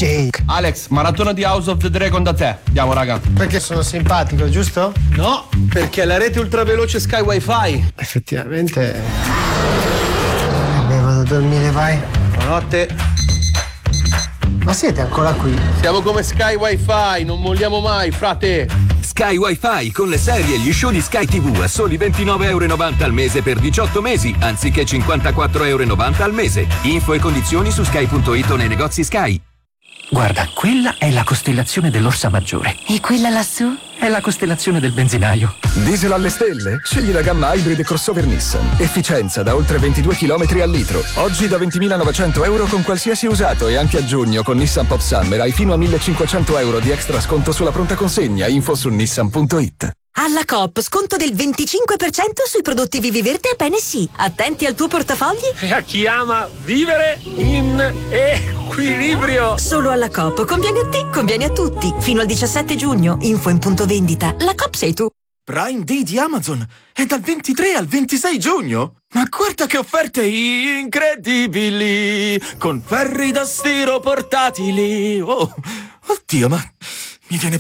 Jake. Alex, maratona di House of the Dragon da te. Andiamo, raga. Perché sono simpatico, giusto? No, perché la rete ultraveloce Sky Wi-Fi. Effettivamente. Vado a dormire, vai. Buonanotte. Ma siete ancora qui? Siamo come Sky Wi-Fi, non molliamo mai, frate. Sky Wi-Fi con le serie e gli show di Sky TV a soli €29,90 al mese per 18 mesi, anziché €54,90 al mese. Info e condizioni su sky.it o nei negozi Sky. Guarda, quella è la costellazione dell'Orsa Maggiore. E quella lassù? È la costellazione del benzinaio. Diesel alle stelle? Scegli la gamma hybrid crossover Nissan. Efficienza da oltre 22 km al litro. Oggi da €20.900 con qualsiasi usato e anche a giugno con Nissan Pop Summer hai fino a €1.500 di extra sconto sulla pronta consegna. Info su nissan.it. Alla Coop, sconto del 25% sui prodotti Vivi Verde e Bene Sì. Attenti al tuo portafogli. E a chi ama vivere in equilibrio. Solo alla Coop. Conviene a te, conviene a tutti. Fino al 17 giugno. Info in punto vendita. La Coop sei tu. Prime Day di Amazon è dal 23 al 26 giugno. Ma guarda che offerte incredibili! Con ferri da stiro portatili. Oh, oddio, ma mi viene